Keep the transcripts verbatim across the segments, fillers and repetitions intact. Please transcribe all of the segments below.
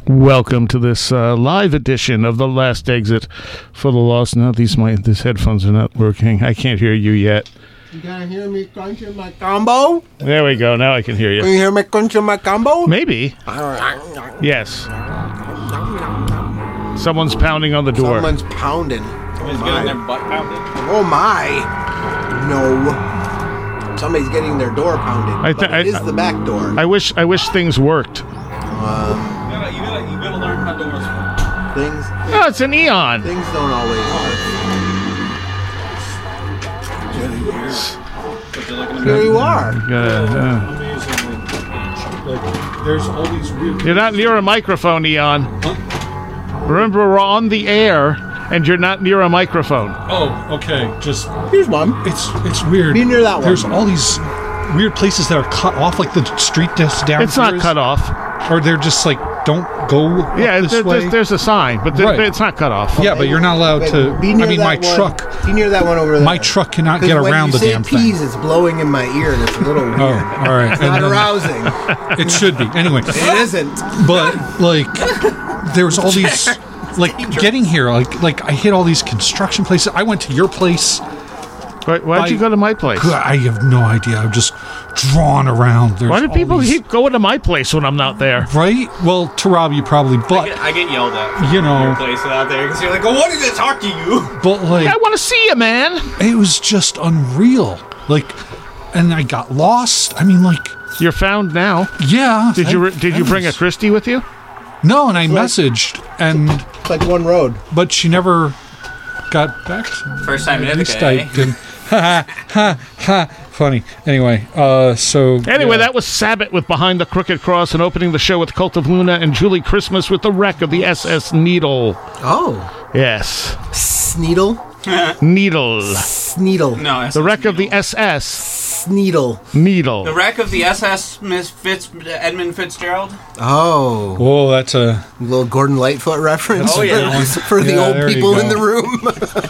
Welcome to this uh, live edition of The Last Exit for the Lost. Now these my these headphones are not working. I can't hear you yet. You gotta hear me crunching my combo? There we go. Now I can hear you. Can you hear me crunching my combo? Maybe. Yes. Someone's pounding on the door. Someone's pounding. Somebody's getting their butt pounded. Oh my. No. Somebody's getting their door pounded. I th- but it I, is the back door. I wish I wish things worked. Um, You gotta, you gotta, you gotta learn how doors work. things, Oh, it's an Eon. things don't always work. But they're looking at Here you are. Uh, uh, Amazingly, like there's all these weird. you're not near a microphone, Eon. Remember, we're on the air, and you're not near a microphone. Oh, okay. Just Here's one. it's it's weird. Be near that one. There's all these weird places that are cut off, like the street just down. It's not cut off. or they're just like don't go. up Yeah, this there, way. there's, there's a sign, but there, Right. it's not cut off. Yeah, but you're not allowed Wait, to. Be near I mean, that my one. truck. Be near that one over there. My truck cannot 'Cause get when around you the say damn peas, thing. it's blowing in my ear, and it's a little weird. Oh, all right. It's And not then- arousing. It should be anyway. It isn't. But like, there's all these. Like getting here, like like I hit all these construction places. I went to your place. Why, why'd I- you go to my place? I have no idea. I'm just drawn around. There's Why do all people these- keep going to my place when I'm not there? Right? Well, to rob you probably, I but get, I get yelled at. you Your know, place out there because you're like, "Oh, what did I talk to you?" but like I want to see you, man. it was just unreal. Like, and I got lost. I mean, like, You're found now. yeah. Did you I- re- did you bring a Christie with you? No, and I messaged, and It's like one road. but she never got back to me. First time in At least Ithaca, I eh? didn't. Ha ha ha! Funny. Anyway, uh, so Anyway, yeah. that was Sabbath with Behind the Crooked Cross, and opening the show with Cult of Luna and Julie Christmas with the wreck of the S S Needle. Oh. Yes, Sneedle? Needle. Sneedle. No, The wreck of the S S Sneedle. Needle. the wreck of the S S Miss Fitz Edmund Fitzgerald. Oh. Whoa, that's a Little Gordon Lightfoot reference Oh, yeah. for, for the Yeah, old there you people go. in the room.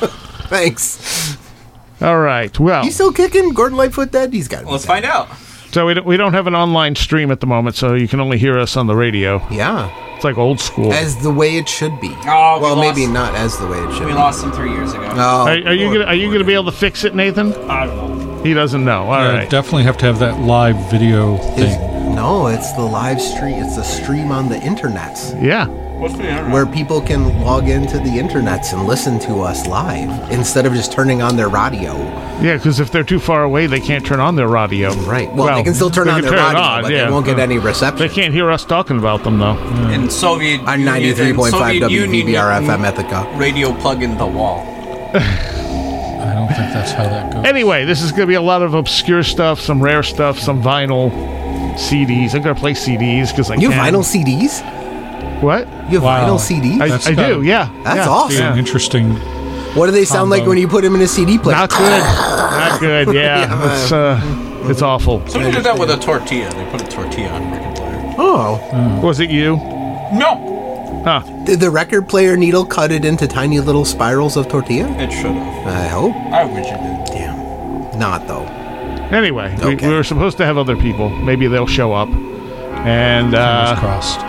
Thanks. All right. Well, He's still kicking? Gordon Lightfoot dead? He's got to be Let's dead. find out. so we don't, we don't have an online stream at the moment, so you can only hear us on the radio. Yeah. It's like old school. As the way it should be. Oh, we well, lost- maybe not as the way it should We be. lost him three years ago. Oh, Are, are you gonna Are you gonna be able to fix it, Nathan? I don't know. He doesn't know. All I right. definitely have to have that live video Is- thing. no, it's the live stream. It's the stream on the internets Yeah. What's the internet? where people can log into the internets and listen to us live instead of just turning on their radio. Yeah, because if they're too far away, they can't turn on their radio. Right. Well, they can still turn they on can their turn it radio, on, but yeah. they won't get any They reception. can't hear us talking about them, though. In Soviet On Union- ninety-three point five Soviet W V B R F M Union, Ithaca. radio plug in the wall. I don't think that's how that goes. Anyway, this is going to be a lot of obscure stuff, some rare stuff, some vinyl C Ds. I'm going to play C Ds because I You can. have vinyl C Ds? What? You have Wow. vinyl C Ds? I, That's I gotta- do, yeah. That's yeah. awesome. Be an interesting. What do they sound like Combo. when you put them in a C D player? Not good. Not good, yeah. Yeah. It's, uh, it's awful. Somebody did that with a tortilla. They put a tortilla on a record player. Oh. Was it you? No, Huh. Did the record player needle cut it into tiny little spirals of tortilla? it should have. I hope. I wish it did. Damn. Not, though. Anyway, we, Okay. we were supposed to have other people. Maybe they'll show up. And Fingers uh, crossed.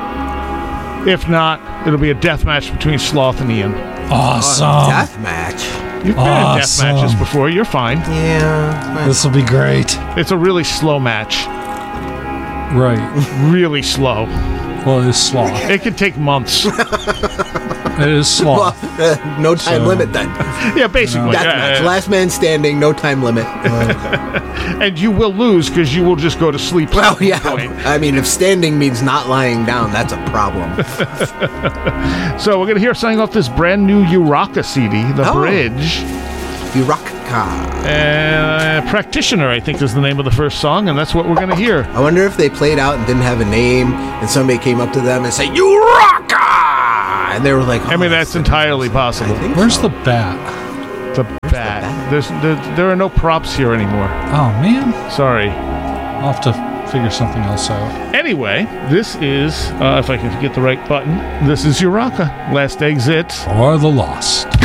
if not, it'll be a death match between Sloth and Ian. Awesome. Death match. You've been in death Awesome. matches before. You're fine. Yeah. This will be great. It's a really slow match. Right. Really slow. Well, it is sloth. It could take months. It is Well, sloth. uh, no time So- limit then. Yeah, basically. Death yeah, match. yeah. Last man standing, no time limit. And you will lose because you will just go to sleep. at Well, some yeah. point. I mean, if standing means not lying down, that's a problem. So we're going to hear something off this brand new Uraka C D, The Oh. Bridge. Uraka. Uh, Practitioner, I think, is the name of the first song, and that's what we're going to hear. I wonder if they played out and didn't have a name, and somebody came up to them and said, Uraka! And they were like, oh, I mean, that's entirely I possible. think Where's so. the bat? The bat. There's, there, there are no props here anymore. Oh, man. Sorry. I'll have to figure something else out. Anyway, this is, uh, if I can get the right button, this is Uraka. Last Exit. Or the Lost.